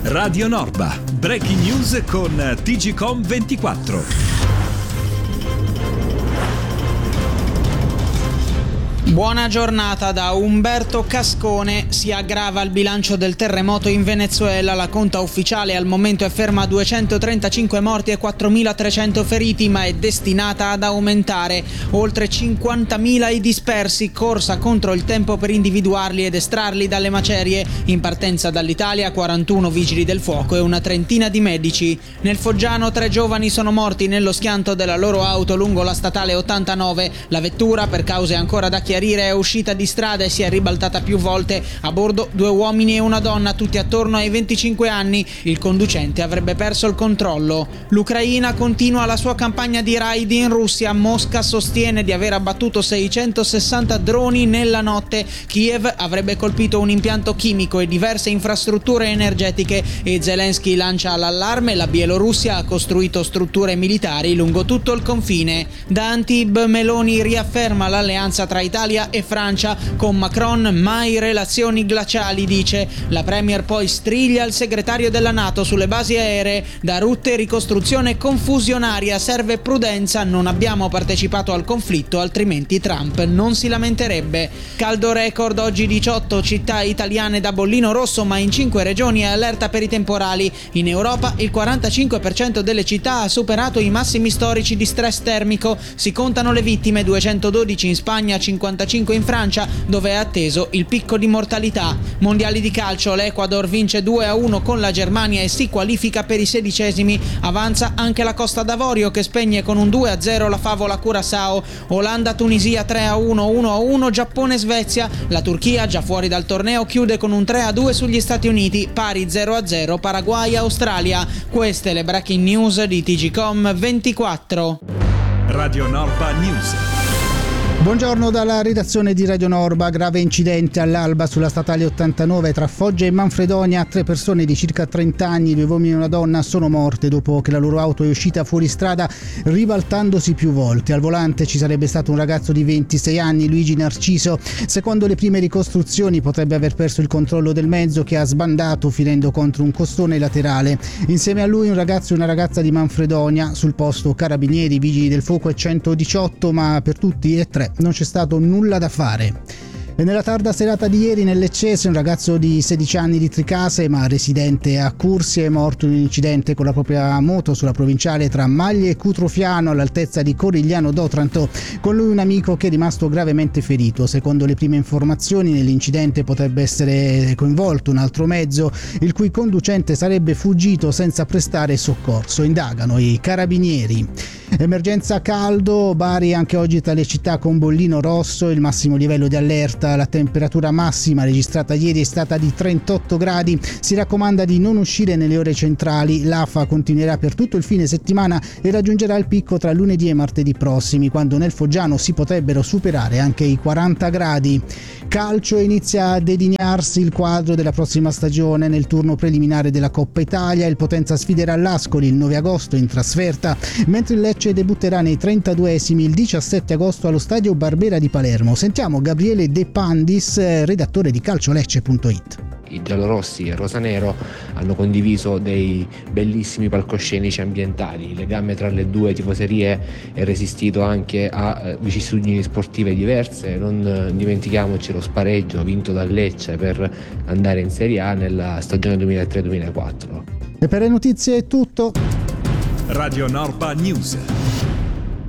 Radio Norba, breaking news con TGcom 24. Buona giornata da Umberto Cascone. Si aggrava il bilancio del terremoto in Venezuela. La conta ufficiale al momento è ferma a 235 morti e 4.300 feriti, ma è destinata ad aumentare. Oltre 50.000 i dispersi, corsa contro il tempo per individuarli ed estrarli dalle macerie. In partenza dall'Italia 41 vigili del fuoco e una trentina di medici. Nel Foggiano 3 giovani sono morti nello schianto della loro auto lungo la statale 89. La vettura, per cause ancora da chiarire, è uscita di strada e si è ribaltata più volte. A bordo 2 uomini e una donna, tutti attorno ai 25 anni. Il conducente avrebbe perso il controllo. L'Ucraina continua la sua campagna di raid in Russia. Mosca sostiene di aver abbattuto 660 droni nella notte. Kiev avrebbe colpito un impianto chimico e diverse infrastrutture energetiche e Zelensky lancia l'allarme. La Bielorussia ha costruito strutture militari lungo tutto il confine. Da Antibes Meloni riafferma l'alleanza tra Italia e Francia. Con Macron mai relazioni glaciali, dice. La premier poi striglia il segretario della NATO sulle basi aeree. Da Rutte ricostruzione confusionaria, serve prudenza, non abbiamo partecipato al conflitto, altrimenti Trump non si lamenterebbe. Caldo record oggi, 18 città italiane da bollino rosso, ma in 5 regioni è allerta per i temporali. In Europa il 45% delle città ha superato i massimi storici di stress termico. Si contano le vittime, 212 in Spagna, 55 in Francia, dove è atteso il picco di mortalità. Mondiali di calcio, l'Ecuador vince 2-1 con la Germania e si qualifica per i 16esimi. Avanza anche la Costa d'Avorio, che spegne con un 2-0 la favola Curaçao. Olanda-Tunisia 3-1, 1-1 Giappone-Svezia. La Turchia, già fuori dal torneo, chiude con un 3-2 sugli Stati Uniti, pari 0-0 Paraguay-Australia. Queste le breaking news di TGcom 24. Radio Norba News. Buongiorno dalla redazione di Radio Norba. Grave incidente all'alba sulla statale 89 tra Foggia e Manfredonia. 3 persone di circa 30 anni, 2 uomini e una donna, sono morte dopo che la loro auto è uscita fuori strada ribaltandosi più volte. Al volante ci sarebbe stato un ragazzo di 26 anni, Luigi Narciso. Secondo le prime ricostruzioni potrebbe aver perso il controllo del mezzo, che ha sbandato finendo contro un costone laterale. Insieme a lui un ragazzo e una ragazza di Manfredonia. Sul posto carabinieri, vigili del fuoco e 118, ma per tutti e 3 non c'è stato nulla da fare. E nella tarda serata di ieri nel Leccese un ragazzo di 16 anni di Tricase, ma residente a Cursi, è morto in un incidente con la propria moto sulla provinciale tra Maglie e Cutrofiano all'altezza di Corigliano d'Otranto. Con lui un amico che è rimasto gravemente ferito. Secondo le prime informazioni nell'incidente potrebbe essere coinvolto un altro mezzo, il cui conducente sarebbe fuggito senza prestare soccorso. Indagano i carabinieri. Emergenza caldo, Bari anche oggi tra le città con bollino rosso, il massimo livello di allerta. La temperatura massima registrata ieri è stata di 38 gradi. Si raccomanda di non uscire nelle ore centrali. L'AFA continuerà per tutto il fine settimana e raggiungerà il picco tra lunedì e martedì prossimi, quando nel Foggiano si potrebbero superare anche i 40 gradi. Calcio, inizia a delinearsi il quadro della prossima stagione. Nel turno preliminare della Coppa Italia il Potenza sfiderà l'Ascoli il 9 agosto in trasferta, mentre il Lecce debutterà nei 32esimi il 17 agosto allo stadio Barbera di Palermo. Sentiamo Gabriele De Pandis, redattore di calciolecce.it. I giallorossi e rosanero hanno condiviso dei bellissimi palcoscenici ambientali. Il legame tra le due tifoserie è resistito anche a vicissitudini sportive diverse. Non dimentichiamoci lo spareggio vinto dal Lecce per andare in Serie A nella stagione 2003-2004. E per le notizie è tutto. Radio Norba News.